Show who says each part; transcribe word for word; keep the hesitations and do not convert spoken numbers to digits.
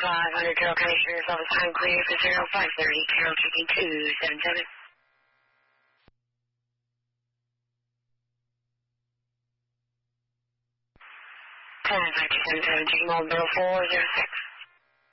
Speaker 1: five hundred Trail County Sheriff's Office. I'm clear for zero five thirty, count checking two seven seven. ten five two seven seven, checking mobile bill four zero six.